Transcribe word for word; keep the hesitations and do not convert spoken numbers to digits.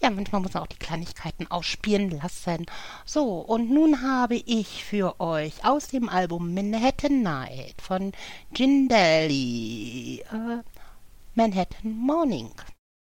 Ja, manchmal muss man auch die Kleinigkeiten ausspielen lassen. So, und nun habe ich für euch aus dem Album Manhattan Night von Gindelli äh, Manhattan Morning.